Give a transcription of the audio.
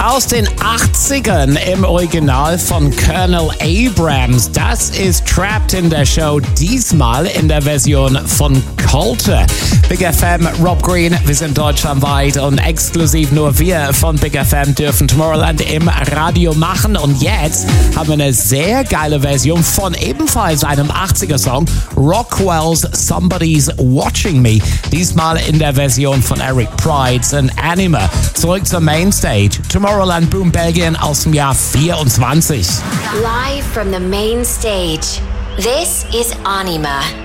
Aus den 80ern im Original von Colonel Abrams. Das ist Trapped in der Show, diesmal in der Version von Colter. Big FM, Rob Green, wir sind deutschlandweit und exklusiv nur wir von Big FM dürfen Tomorrowland im Radio machen. Und jetzt haben wir eine sehr geile Version von ebenfalls einem 80er-Song, Rockwell's Somebody's Watching Me. Diesmal in der Version von Eric Prydz und Anima. Zurück zur Mainstage. Tomorrowland Boom Belgien aus dem Jahr 24. Live from the main stage, this is Anima.